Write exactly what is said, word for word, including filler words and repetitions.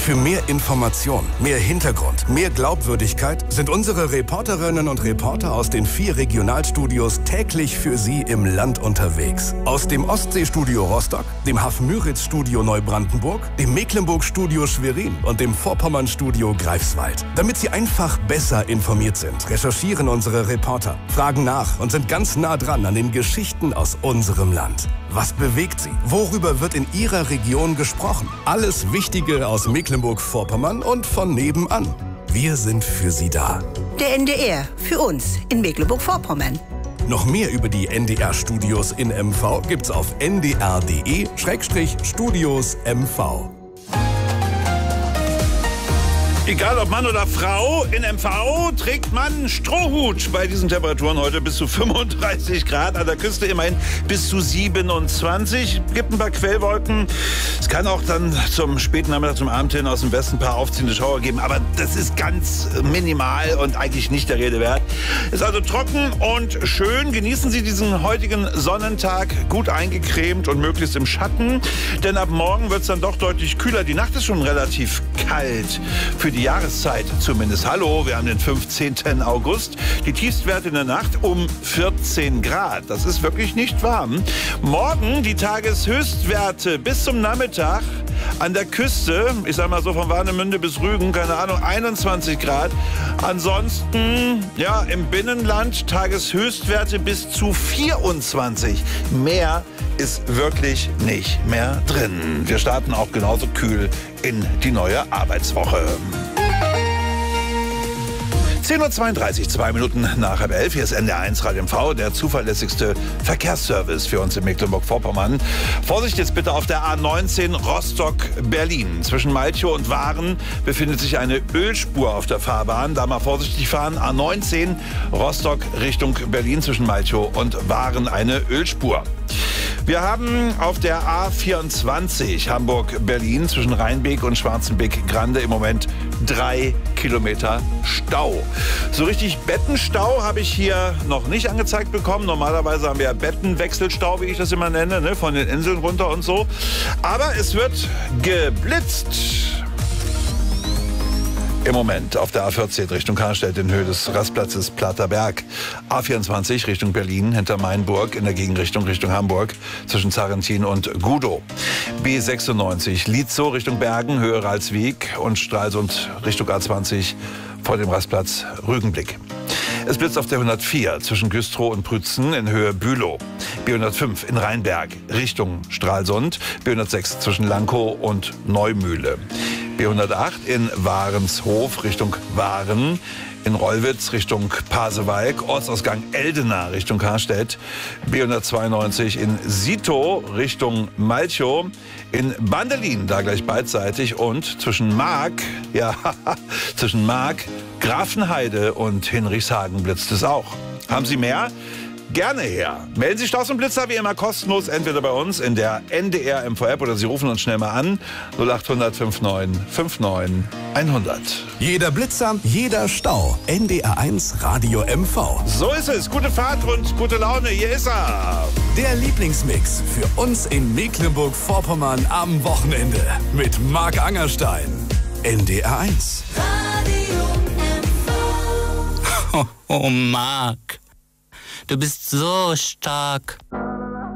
Für mehr Information, mehr Hintergrund, mehr Glaubwürdigkeit sind unsere Reporterinnen und Reporter aus den vier Regionalstudios täglich für Sie im Land unterwegs. Aus dem Ostseestudio Rostock, dem Hafenmüritz-Studio Neubrandenburg, dem Mecklenburg-Studio Schwerin und dem Vorpommern-Studio Greifswald. Damit Sie einfach besser informiert sind, recherchieren unsere Reporter, fragen nach und sind ganz nah dran an den Geschichten aus unserem Land. Was bewegt Sie? Worüber wird in Ihrer Region gesprochen? Alles Wichtige aus Mecklenburg-Vorpommern und von nebenan. Wir sind für Sie da. Der N D R, für uns in Mecklenburg-Vorpommern. Noch mehr über die N D R-Studios in M V gibt's auf n d r punkt d e Schrägstrich Studios M V. Egal ob Mann oder Frau, in M V trägt man Strohhut. Bei diesen Temperaturen heute bis zu fünfunddreißig Grad, an der Küste immerhin bis zu siebenundzwanzig. Gibt ein paar Quellwolken. Es kann auch dann zum späten Nachmittag, zum Abend hin aus dem Westen ein paar aufziehende Schauer geben. Aber das ist ganz minimal und eigentlich nicht der Rede wert. Ist also trocken und schön. Genießen Sie diesen heutigen Sonnentag gut eingecremt und möglichst im Schatten. Denn ab morgen wird es dann doch deutlich kühler. Die Nacht ist schon relativ kalt. Für die Die Jahreszeit zumindest. Hallo, wir haben den fünfzehnten August. Die Tiefstwerte in der Nacht um vierzehn Grad. Das ist wirklich nicht warm. Morgen die Tageshöchstwerte bis zum Nachmittag an der Küste, ich sag mal so von Warnemünde bis Rügen, keine Ahnung, einundzwanzig Grad. Ansonsten, ja, im Binnenland Tageshöchstwerte bis zu vierundzwanzig. Mehr ist wirklich nicht mehr drin. Wir starten auch genauso kühl in die neue Arbeitswoche. zehn Uhr zweiunddreißig, zwei Minuten nach halb elf. Hier ist N D R eins Radio M V, der zuverlässigste Verkehrsservice für uns in Mecklenburg-Vorpommern. Vorsicht jetzt bitte auf der A neunzehn Rostock-Berlin. Zwischen Malchow und Waren befindet sich eine Ölspur auf der Fahrbahn. Da mal vorsichtig fahren. A neunzehn Rostock Richtung Berlin zwischen Malchow und Waren eine Ölspur. Wir haben auf der A vierundzwanzig Hamburg-Berlin zwischen Rheinbeek und Schwarzenbeek-Grande im Moment drei Kilometer Stau. So richtig Bettenstau habe ich hier noch nicht angezeigt bekommen. Normalerweise haben wir ja Bettenwechselstau, wie ich das immer nenne, ne, von den Inseln runter und so. Aber es wird geblitzt. Im Moment auf der A vierzehn Richtung Karstedt in Höhe des Rastplatzes Platterberg. A vierundzwanzig Richtung Berlin hinter Mainburg in der Gegenrichtung Richtung Hamburg zwischen Zarentin und Gudow. B sechsundneunzig Lietzow Richtung Bergen, Höhe Ralswiek und Stralsund Richtung A zwanzig vor dem Rastplatz Rügenblick. Es blitzt auf der hundertvier zwischen Güstrow und Prützen in Höhe Bülow. B hundertfünf in Rheinberg Richtung Stralsund. B hundertsechs zwischen Lankow und Neumühle. B hundertacht in Warenshof Richtung Waren. In Rollwitz Richtung Pasewalk, Ortsausgang Eldena Richtung Karstedt, B hundertzweiundneunzig in Sito Richtung Malchow, in Bandelin, da gleich beidseitig und zwischen Mark, ja, zwischen Mark, Grafenheide und Hinrichshagen blitzt es auch. Haben Sie mehr? Gerne her. Melden Sie Staus und Blitzer wie immer kostenlos, entweder bei uns in der N D R M V-App oder Sie rufen uns schnell mal an. null acht hundert neunundfünfzig neunundfünfzig hundert. Jeder Blitzer, jeder Stau. N D R eins Radio M V. So ist es. Gute Fahrt und gute Laune. Hier ist er. Der Lieblingsmix für uns in Mecklenburg-Vorpommern am Wochenende. Mit Marc Angerstein. N D R eins. Radio M V. Oh, oh Marc. Du bist so stark.